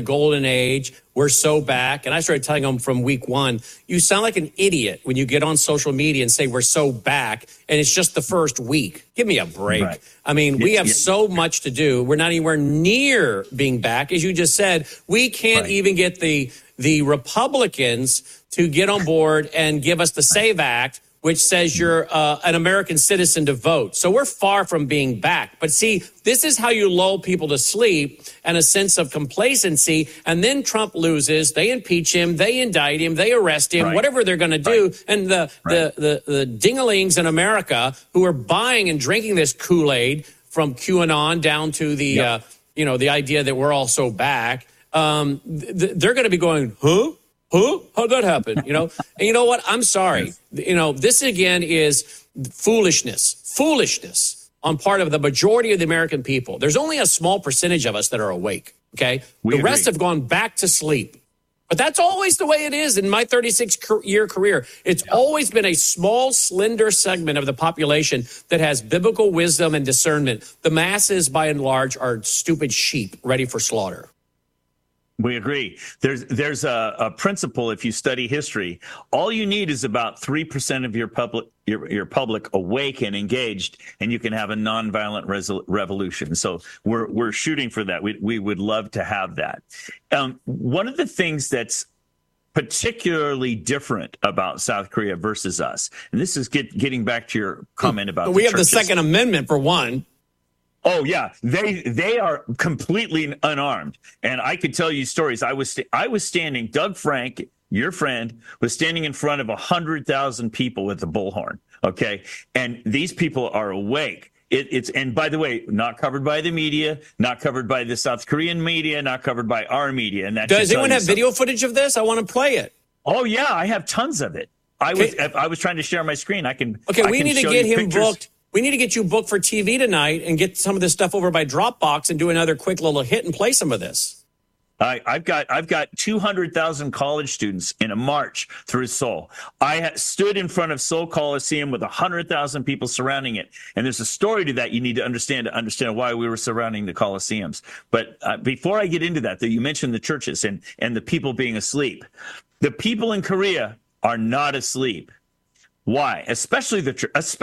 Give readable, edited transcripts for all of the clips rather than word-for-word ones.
golden age. We're so back. And I started telling them from week one, you sound like an idiot when you get on social media and say we're so back, and it's just the first week. Give me a break. Right. I mean, we have so much to do. We're not anywhere near being back. As you just said, we can't even get the Republicans to get on board and give us the SAVE Act, which says you're an American citizen to vote. So we're far from being back. But see, this is how you lull people to sleep and a sense of complacency. And then Trump loses. They impeach him. They indict him. They arrest him, whatever they're going to do. And the dingalings in America who are buying and drinking this Kool-Aid from QAnon down to the, the idea that we're all so back, they're going to be going, huh? How'd that happen? And you know what? I'm sorry. This again is foolishness on part of the majority of the American people. There's only a small percentage of us that are awake. Okay. The rest have gone back to sleep, but that's always the way it is in my 36-year career. It's always been a small, slender segment of the population that has biblical wisdom and discernment. The masses, by and large, are stupid sheep ready for slaughter. We agree. There's a principle. If you study history, all you need is about 3% of your public awake and engaged, and you can have a nonviolent revolution. So we're shooting for that. We would love to have that. One of the things that's particularly different about South Korea versus us, and this is getting back to your comment about we have the Second Amendment for one. Oh yeah, they are completely unarmed, and I could tell you stories. I was standing. Doug Frank, your friend, was standing in front of 100,000 people with the bullhorn. Okay, and these people are awake. And by the way, not covered by the media, not covered by the South Korean media, not covered by our media. And that does anyone have video footage of this? I want to play it. Oh yeah, I have tons of it. I was trying to share my screen. We need to get him booked. We need to get you booked for TV tonight and get some of this stuff over by Dropbox and do another quick little hit and play some of this. I've got 200,000 college students in a march through Seoul. I stood in front of Seoul Coliseum with 100,000 people surrounding it. And there's a story to that you need to understand why we were surrounding the Coliseums. But before I get into that, though, you mentioned the churches and the people being asleep. The people in Korea are not asleep. Why? Especially the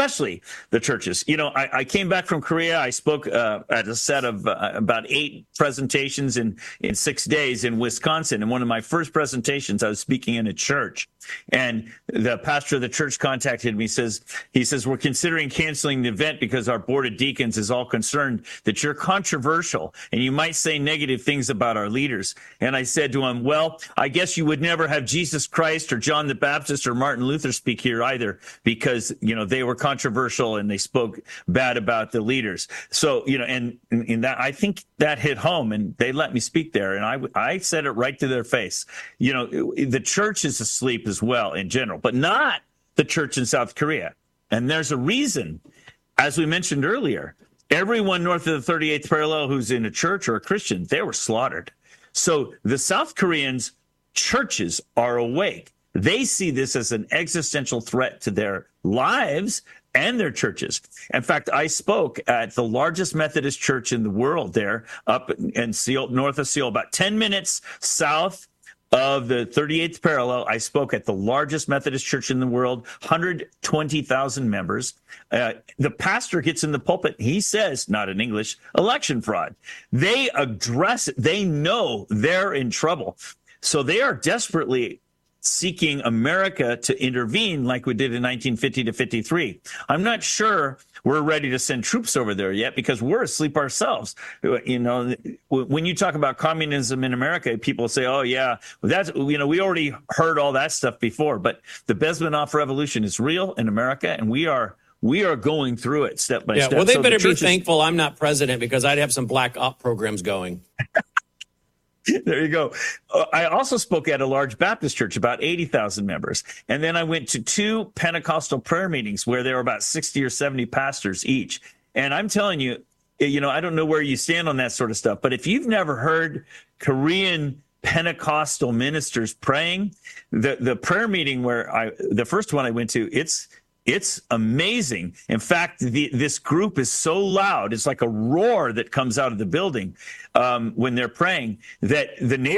churches. I came back from Korea. I spoke at a set of about 8 presentations in 6 days in Wisconsin. And one of my first presentations, I was speaking in a church. And the pastor of the church contacted me. He says, we're considering canceling the event because our board of deacons is all concerned that you're controversial and you might say negative things about our leaders. And I said to him, well, I guess you would never have Jesus Christ or John the Baptist or Martin Luther speak here either, because, they were controversial and they spoke bad about the leaders. So, and that, I think that hit home, and they let me speak there. And I said it right to their face. The church is asleep as well in general, but not the church in South Korea. And there's a reason. As we mentioned earlier, everyone north of the 38th parallel who's in a church or a Christian, they were slaughtered. So the South Koreans' churches are awake. They see this as an existential threat to their lives and their churches. In fact, I spoke at the largest Methodist church in the world there up in Seoul, north of Seoul, about 10 minutes south of the 38th parallel. I spoke at the largest Methodist church in the world, 120,000 members. The pastor gets in the pulpit. He says, not in English, election fraud. They address it. They know they're in trouble. So they are desperately seeking America to intervene like we did in 1950 to 53. I'm not sure we're ready to send troops over there yet because we're asleep ourselves. When you talk about communism in America, people say, oh, yeah, that's, we already heard all that stuff before. But the Bezmenov revolution is real in America, and we are going through it step by step. Well, they better be thankful I'm not president, because I'd have some black op programs going. There you go. I also spoke at a large Baptist church, about 80,000 members. And then I went to 2 Pentecostal prayer meetings where there were about 60 or 70 pastors each. And I'm telling you, I don't know where you stand on that sort of stuff, but if you've never heard Korean Pentecostal ministers praying, the prayer meeting the first one I went to, it's It's amazing. In fact, this group is so loud. It's like a roar that comes out of the building when they're praying that the neighbors